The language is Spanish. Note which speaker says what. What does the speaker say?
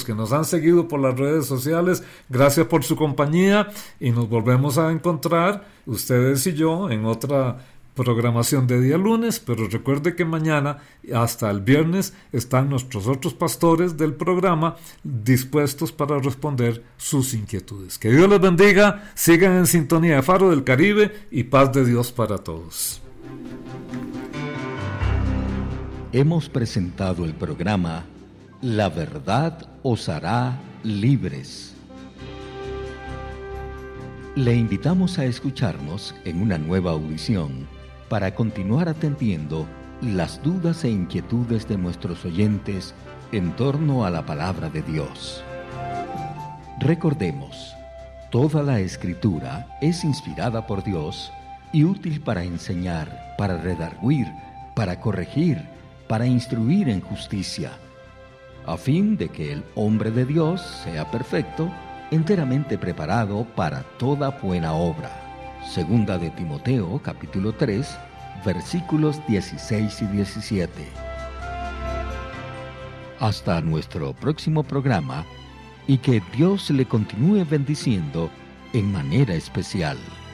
Speaker 1: que nos han seguido por las redes sociales, gracias por su compañía y nos volvemos a encontrar, ustedes y yo, en otra programación de día lunes, pero recuerde que mañana hasta el viernes están nuestros otros pastores del programa dispuestos para responder sus inquietudes. Que Dios les bendiga, sigan en sintonía de Faro del Caribe y paz de Dios para todos.
Speaker 2: Hemos presentado el programa La Verdad os hará libres. Le invitamos a escucharnos en una nueva audición para continuar atendiendo las dudas e inquietudes de nuestros oyentes en torno a la palabra de Dios. Recordemos, toda la Escritura es inspirada por Dios y útil para enseñar, para redarguir, para corregir, para instruir en justicia, a fin de que el hombre de Dios sea perfecto, enteramente preparado para toda buena obra. Segunda de Timoteo, capítulo 3, versículos 16 y 17. Hasta nuestro próximo programa y que Dios le continúe bendiciendo en manera especial.